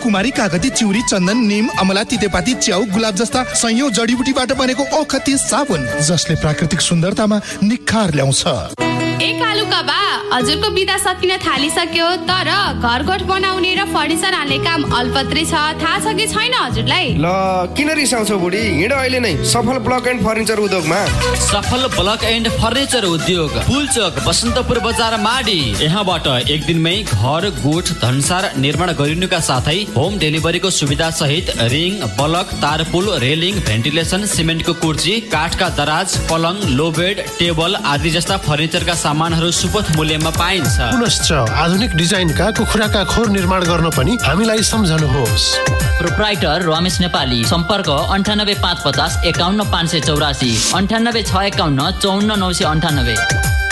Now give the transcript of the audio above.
कुमारी, कागती, चिउरी, चन्दन, निम, अमला, तितेपाती, च्याउ, गुलाब जस्ता संयौं जडीबुटीबाट बनेको औषधि साबुन जसले प्राकृतिक सुन्दरतामा निखार ल्याउँछ। कालुका बा, हजुरको बिदा सकिन थालिसक्यो, तर घरगोठ बनाउने र फर्निचर हाल्ने काम अल्पत्रै छ। थाहा छ कि छैन हजुरलाई? ल किन रिसाउँछौ बुढी? हिँड अहिले नै सफल ब्लक एन्ड फर्निचर उद्योगमा। सफल ब्लक एन्ड फर्निचर उद्योग, पुलचोक, बसन्तपुर बजार, माडी। यहाँबाट एक दिनमै घर, गोठ, धनसार निर्माण गरिनुका साथै होम डेलिभरीको सुविधा सहित रिङ, बलक, तारपुल, रेलिङ, भेन्टिलेसन, सिमेन्टको कुर्ची, काठका दराज, पलङ, लो बेड, टेबल आदि जस्ता फर्निचरका सामानहरू सुपथ मूल्यमा पाइन्छ। पुनश्च आधुनिक डिजाइनका कुखुराका खोर निर्माण गर्न पनि हामीलाई सम्झनुहोस्। प्रोप्राइटर रमेश नेपाली, सम्पर्क 98 550 51 584, 98 651 54 998।